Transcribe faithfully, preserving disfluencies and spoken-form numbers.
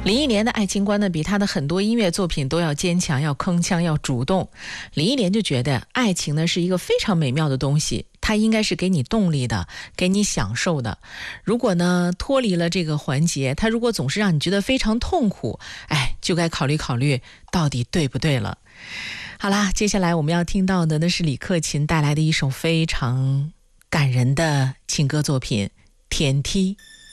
林忆莲的爱情观呢，比她的很多音乐作品都要坚强，要铿锵，要主动。林忆莲就觉得爱情呢是一个非常美妙的东西，它应该是给你动力的，给你享受的。如果呢脱离了这个环节，它如果总是让你觉得非常痛苦，哎，就该考虑考虑到底对不对了。好啦，接下来我们要听到的呢是李克勤带来的一首非常感人的情歌作品《天梯》。